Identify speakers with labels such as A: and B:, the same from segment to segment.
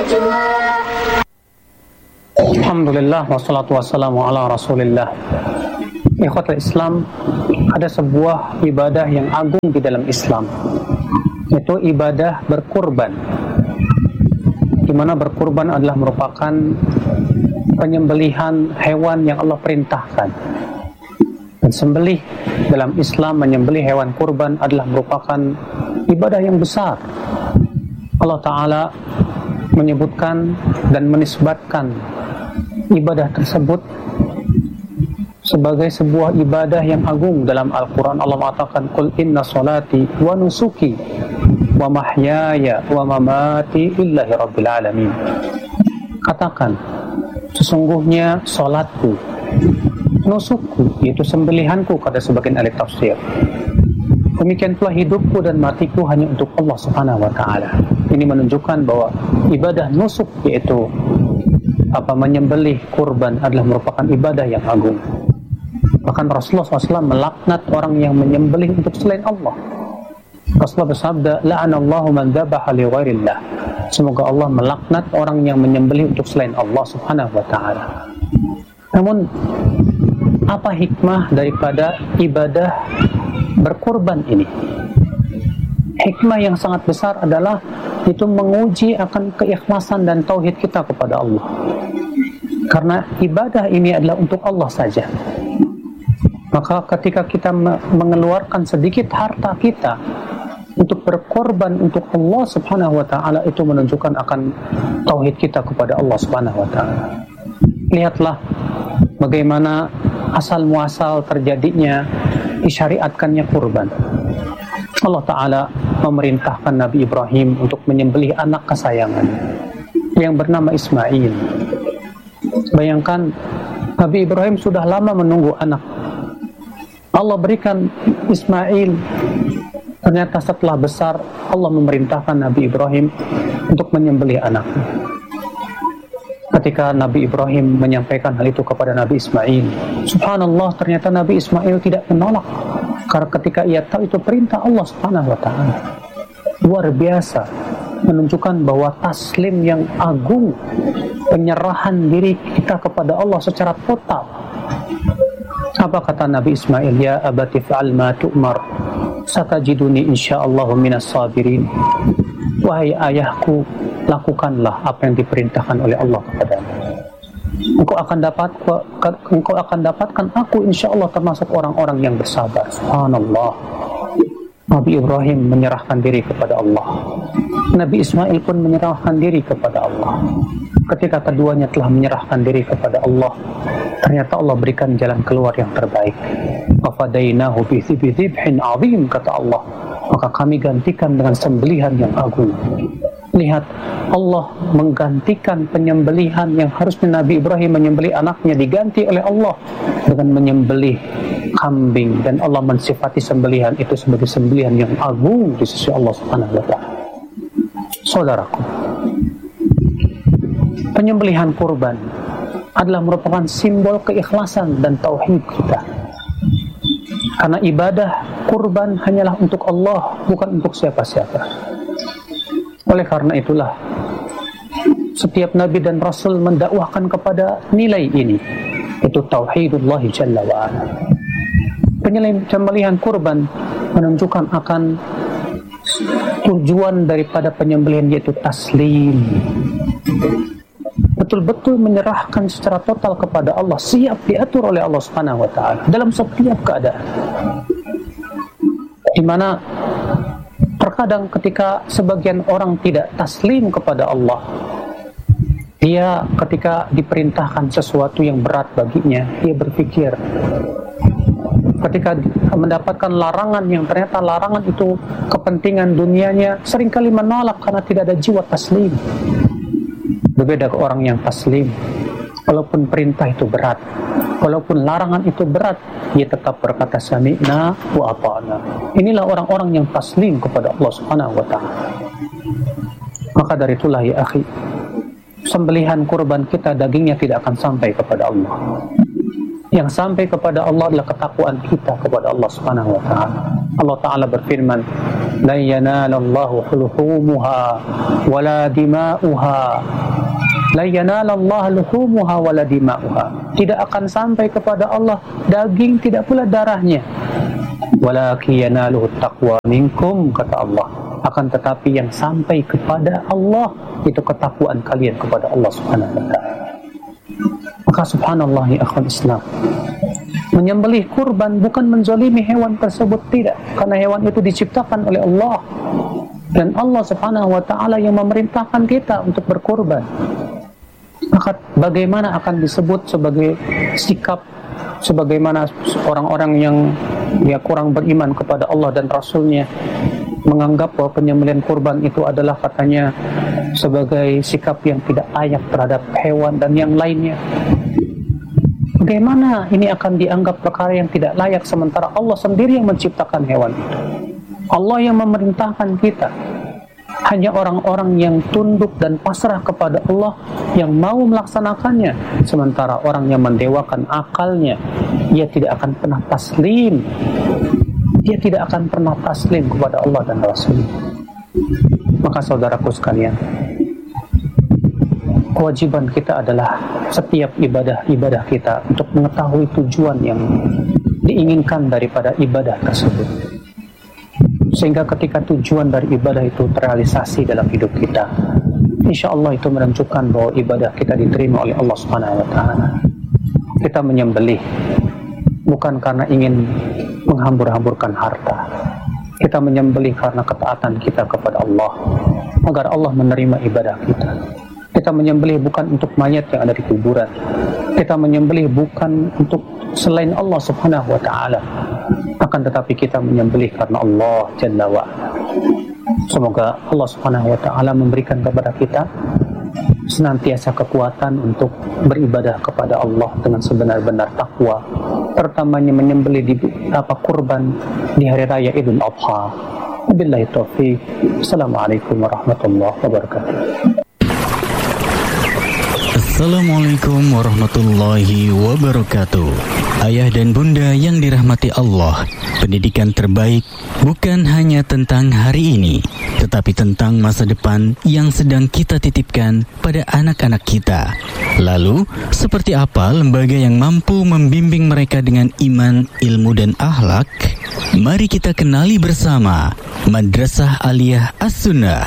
A: Alhamdulillah wassalatu wassalamu ala Rasulillah. Ikhwatul Islam, ada sebuah ibadah yang agung di dalam Islam, yaitu ibadah berkurban, di mana berkurban adalah merupakan penyembelihan hewan yang Allah perintahkan. Dan sembelih dalam Islam, menyembelih hewan kurban adalah merupakan ibadah yang besar. Allah Ta'ala menyebutkan dan menisbatkan ibadah tersebut sebagai sebuah ibadah yang agung dalam Al-Quran. Allah mengatakan, Qul inna salati wa nusuki wa mahyaya wa mamati lillahi rabbil alamin. Katakan, sesungguhnya salatku, nusukku, yaitu sembelihanku, kata sebagian ahli tafsir. Demikian pula hidupku dan matiku hanya untuk Allah Subhanahu wa Ta'ala. Ini menunjukkan bahwa ibadah nusuk, yaitu menyembelih kurban, adalah merupakan ibadah yang agung. Bahkan Rasulullah SAW melaknat orang yang menyembelih untuk selain Allah. Rasulullah bersabda, la'anallahu man dzabaha li ghairillah. Semoga Allah melaknat orang yang menyembelih untuk selain Allah Subhanahu wa Ta'ala. Namun, apa hikmah daripada ibadah berkurban ini? Hikmah yang sangat besar adalah itu menguji akan keikhlasan dan tauhid kita kepada Allah. Karena ibadah ini adalah untuk Allah saja. Maka ketika kita mengeluarkan sedikit harta kita untuk berkorban untuk Allah Subhanahu wa Ta'ala, itu menunjukkan akan tauhid kita kepada Allah Subhanahu wa Ta'ala. Lihatlah bagaimana asal muasal terjadinya disyariatkannya kurban. Allah Ta'ala memerintahkan Nabi Ibrahim untuk menyembelih anak kesayangan yang bernama Ismail. Bayangkan, Nabi Ibrahim sudah lama menunggu anak. Allah berikan Ismail. Ternyata setelah besar, Allah memerintahkan Nabi Ibrahim untuk menyembelih anaknya. Ketika Nabi Ibrahim menyampaikan hal itu kepada Nabi Ismail, subhanallah, ternyata Nabi Ismail tidak menolak. Karena ketika ia tahu itu perintah Allah Subhanahu wa Ta'ala. Luar biasa, menunjukkan bahwa taslim yang agung, penyerahan diri kita kepada Allah secara total. Apa kata Nabi Ismail? Ya abati fa'al ma tu'mar, satajiduni insyaallahu minas sabirin. Wahai ayahku, lakukanlah apa yang diperintahkan oleh Allah kepadamu. Engkau akan dapatkan aku insyaallah termasuk orang-orang yang bersabar. Subhanallah. Nabi Ibrahim menyerahkan diri kepada Allah. Nabi Ismail pun menyerahkan diri kepada Allah. Ketika keduanya telah menyerahkan diri kepada Allah, ternyata Allah berikan jalan keluar yang terbaik. Wafadainahu bi dzibhin 'adzim, kata Allah. Maka kami gantikan dengan sembelihan yang agung. Lihat, Allah menggantikan penyembelihan yang harusnya Nabi Ibrahim menyembelih anaknya, diganti oleh Allah dengan menyembelih kambing, dan Allah mensifati sembelihan itu sebagai sembelihan yang agung di sisi Allah Subhanahu wa Ta'ala. Saudaraku, penyembelihan kurban adalah merupakan simbol keikhlasan dan tauhid kita. Karena ibadah kurban hanyalah untuk Allah, bukan untuk siapa-siapa. Oleh karena itulah, setiap Nabi dan Rasul mendakwahkan kepada nilai ini, itu tauhidullah jalla wa'ala. Penyembelihan kurban menunjukkan akan tujuan daripada penyembelihan, yaitu taslim. Betul-betul menyerahkan secara total kepada Allah, siap diatur oleh Allah Subhanahu wa Ta'ala dalam setiap keadaan. Di mana terkadang ketika sebagian orang tidak taslim kepada Allah, dia ketika diperintahkan sesuatu yang berat baginya, dia berpikir. Ketika mendapatkan larangan yang ternyata larangan itu kepentingan dunianya, seringkali menolak karena tidak ada jiwa taslim. Berbeda ke orang yang taslim, walaupun perintah itu berat, walaupun larangan itu berat, dia tetap berkata sami'na wa ata'na. Inilah orang-orang yang taslim kepada Allah Subhanahu wa Ta'ala. Maka dari itulah ya akhi, sembelihan kurban kita, dagingnya tidak akan sampai kepada Allah. Yang sampai kepada Allah adalah ketakwaan kita kepada Allah Subhanahu wa Ta'ala. Allah Ta'ala berfirman, la yanalallahu luhumuha wala dima'uha. La yanalallahu luhumuha wala dima'uha. Tidak akan sampai kepada Allah daging, tidak pula darahnya. Walakin yanaluhu taqwa minkum, kata Allah. Akan tetapi yang sampai kepada Allah itu ketakwaan kalian kepada Allah Subhanahu wa taala. Maka subhanallah ya akhwal Islam, menyembelih kurban bukan menzalimi hewan tersebut, tidak, karena hewan itu diciptakan oleh Allah dan Allah Subhanahu wa taala yang memerintahkan kita untuk berkurban. Maka bagaimana akan disebut sebagai sikap sebagaimana orang-orang yang kurang beriman kepada Allah dan Rasulnya menganggap bahwa penyembelihan kurban itu adalah katanya sebagai sikap yang tidak layak terhadap hewan dan yang lainnya. Bagaimana ini akan dianggap perkara yang tidak layak sementara Allah sendiri yang menciptakan hewan itu, Allah yang memerintahkan kita. Hanya orang-orang yang tunduk dan pasrah kepada Allah yang mau melaksanakannya, sementara orang yang mendewakan akalnya, ia tidak akan pernah taslim. Dia tidak akan pernah taslim kepada Allah dan Rasul. Maka saudaraku sekalian, kewajiban kita adalah setiap ibadah kita untuk mengetahui tujuan yang diinginkan daripada ibadah tersebut, sehingga ketika tujuan dari ibadah itu terrealisasi dalam hidup kita, insya Allah itu menentukan bahwa ibadah kita diterima oleh Allah Subhanahu wa taala. Kita menyembelih bukan karena ingin menghambur-hamburkan harta. Kita menyembelih karena ketaatan kita kepada Allah, agar Allah menerima ibadah kita. Kita menyembelih bukan untuk mayat yang ada di kuburan. Kita menyembelih bukan untuk selain Allah Subhanahu wa taala, akan tetapi kita menyembelih karena Allah Jalla wa ala. Semoga Allah Subhanahu wa taala memberikan kepada kita senantiasa kekuatan untuk beribadah kepada Allah dengan sebenar-benar takwa, terutamanya menyembelih di kurban di hari raya Idul Adha. Wabillahi taufiq. Assalamualaikum warahmatullahi wabarakatuh.
B: Assalamualaikum warahmatullahi wabarakatuh. Ayah dan bunda yang dirahmati Allah, pendidikan terbaik bukan hanya tentang hari ini, tetapi tentang masa depan yang sedang kita titipkan pada anak-anak kita. Lalu, seperti apa lembaga yang mampu membimbing mereka dengan iman, ilmu, dan akhlak? Mari kita kenali bersama Madrasah Aliyah As-Sunnah.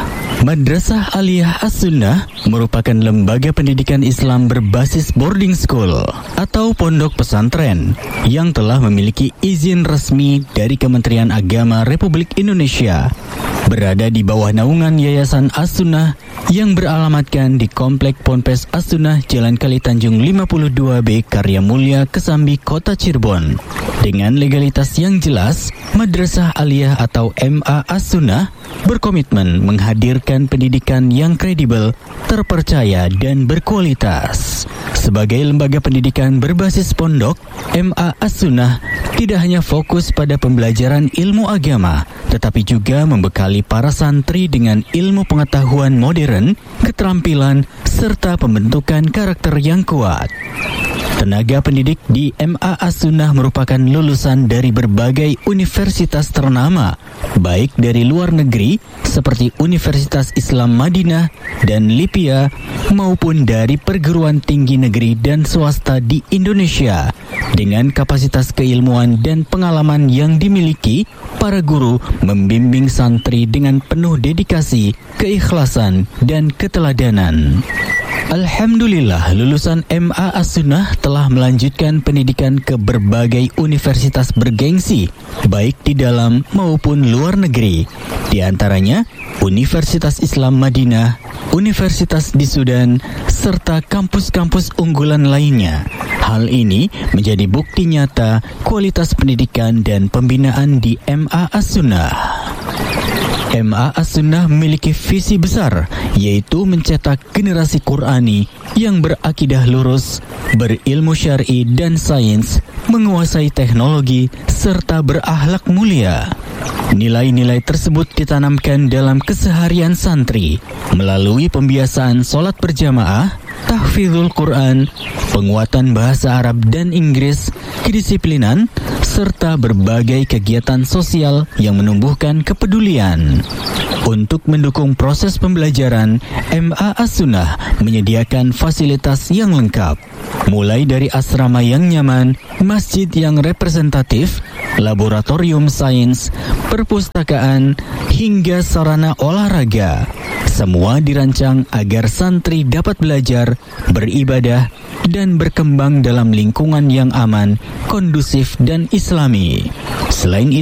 B: Madrasah Aliyah As-Sunnah merupakan lembaga pendidikan Islam berbasis boarding school atau pondok pesantren yang telah memiliki izin resmi dari Kementerian Agama Republik Indonesia. Berada di bawah naungan Yayasan As-Sunnah yang beralamatkan di Komplek Ponpes As-Sunnah Jalan Kali Tanjung 52B Karya Mulya, Kesambi, Kota Cirebon. Dengan legalitas yang jelas, Madrasah Aliyah atau MA As-Sunnah berkomitmen menghadirkan pendidikan yang kredibel, terpercaya, dan berkualitas. Sebagai lembaga pendidikan berbasis pondok, MA As-Sunnah tidak hanya fokus pada pembelajaran ilmu agama, tetapi juga membekali para santri dengan ilmu pengetahuan modern, keterampilan, serta pembentukan karakter yang kuat. Tenaga pendidik di MA As-Sunnah merupakan lulusan dari berbagai universitas ternama, baik dari luar negeri seperti Universitas Islam Madinah dan Lipia, maupun dari perguruan tinggi negeri dan swasta di Indonesia. Dengan kapasitas keilmuan dan pengalaman yang dimiliki, para guru membimbing santri dengan penuh dedikasi, keikhlasan, dan keteladanan. Alhamdulillah, lulusan MA As-Sunnah telah melanjutkan pendidikan ke berbagai universitas bergengsi, baik di dalam maupun luar negeri. Di antaranya, Universitas Islam Madinah, Universitas di Sudan, serta kampus-kampus unggulan lainnya. Hal ini menjadi bukti nyata kualitas pendidikan dan pembinaan di MA As-Sunnah. MA As-Sunnah memiliki visi besar, yaitu mencetak generasi Qur'ani yang berakidah lurus, berilmu syar'i dan sains, menguasai teknologi, serta berakhlak mulia. Nilai-nilai tersebut ditanamkan dalam keseharian santri melalui pembiasaan sholat berjamaah, tahfidzul Quran, penguatan bahasa Arab dan Inggris, kedisiplinan, serta berbagai kegiatan sosial yang menumbuhkan kepedulian. Untuk mendukung proses pembelajaran, MA As-Sunnah menyediakan fasilitas yang lengkap, mulai dari asrama yang nyaman, masjid yang representatif, laboratorium sains, perpustakaan, hingga sarana olahraga. Semua dirancang agar santri dapat belajar, beribadah, dan berkembang dalam lingkungan yang aman, kondusif, dan islami. Selain itu,